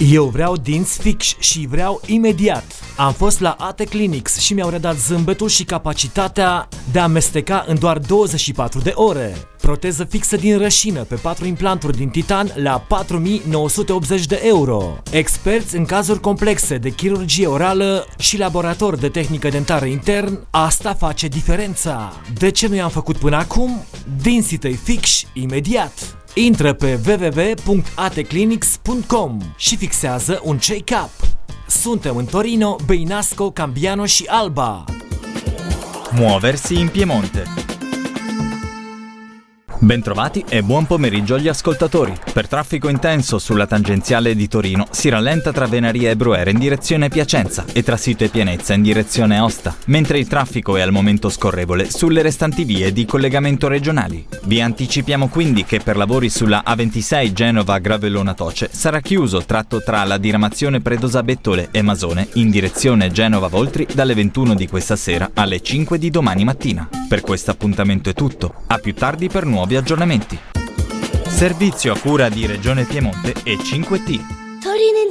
Eu vreau dinți fix și vreau imediat. Am fost la AT Clinics și mi-au redat zâmbetul și capacitatea de a amesteca în doar 24 de ore. Proteză fixă din rășină pe 4 implanturi din titan la 4.980 de euro. Experți în cazuri complexe de chirurgie orală și laborator de tehnică dentară intern, asta face diferența. De ce nu i-am făcut până acum? Dinții tăi fix imediat. Intră pe www.ateclinics.com și fixează un check-up. Suntem în Torino, Beinasco, Cambiano și Alba. Muoversi in Piemonte. Bentrovati e buon pomeriggio agli ascoltatori. Per traffico intenso sulla tangenziale di Torino si rallenta tra Venaria e Brunete in direzione Piacenza e tra Sito e Pienezza in direzione Aosta, mentre il traffico è al momento scorrevole sulle restanti vie di collegamento regionali. Vi anticipiamo quindi che per lavori sulla A26 Genova-Gravellona-Toce sarà chiuso il tratto tra la diramazione Predosa-Bettole e Masone in direzione Genova-Voltri dalle 21 di questa sera alle 5 di domani mattina. Per questo appuntamento è tutto. A più tardi per nuovi aggiornamenti. Servizio a cura di Regione Piemonte e 5T. 소리는